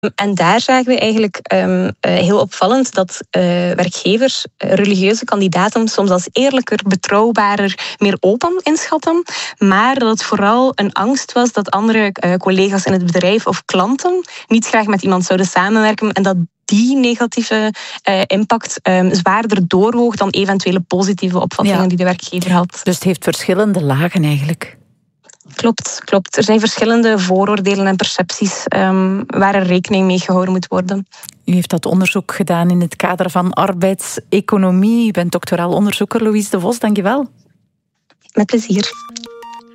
En daar zagen we eigenlijk heel opvallend dat werkgevers religieuze kandidaten soms als eerlijker, betrouwbaarder, meer open inschatten. Maar dat het vooral een angst was dat andere collega's in het bedrijf of klanten niet graag met iemand zouden samenwerken en dat die negatieve impact zwaarder doorwoog dan eventuele positieve opvattingen die de werkgever had. Dus het heeft verschillende lagen eigenlijk. Klopt. Er zijn verschillende vooroordelen en percepties waar er rekening mee gehouden moet worden. U heeft dat onderzoek gedaan in het kader van arbeidseconomie. U bent doctoraal onderzoeker, Louise de Vos. Dank je wel. Met plezier.